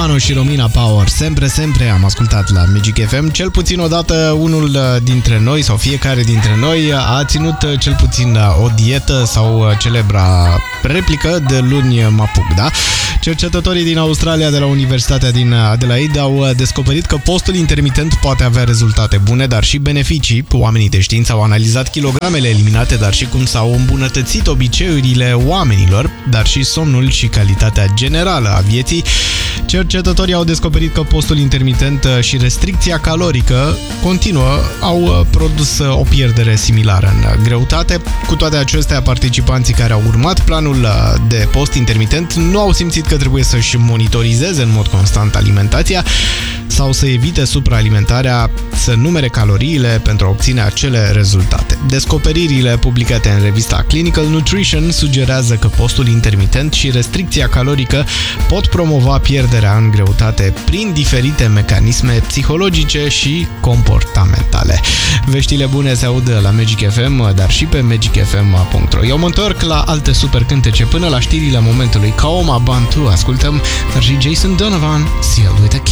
Mano și Romina Power. Sempre am ascultat la Magic FM. Cel puțin odată unul dintre noi sau fiecare dintre noi a ținut cel puțin o dietă sau celebra replică de luni mă apuc, da? Cercetătorii din Australia de la Universitatea din Adelaide au descoperit că postul intermitent poate avea rezultate bune, dar și beneficii. Oamenii de știință au analizat kilogramele eliminate, dar și cum s-au îmbunătățit obiceiurile oamenilor, dar și somnul și calitatea generală a vieții. Cercetătorii au descoperit că postul intermitent și restricția calorică continuă au produs o pierdere similară în greutate. Cu toate acestea, participanții care au urmat planul de post intermitent nu au simțit că trebuie să-și monitorizeze în mod constant alimentația sau să evite supraalimentarea, să numere caloriile pentru a obține acele rezultate. Descoperirile publicate în revista Clinical Nutrition sugerează că postul intermitent și restricția calorică pot promova pierderea în greutate prin diferite mecanisme psihologice și comportamentale. Veștile bune se aud la Magic FM, dar și pe magicfm.ro. Eu mă întorc la alte super cântece până la știrile momentului. Kaoma Bantu ascultăm, dar și Jason Donovan, Sealed with a Kiss.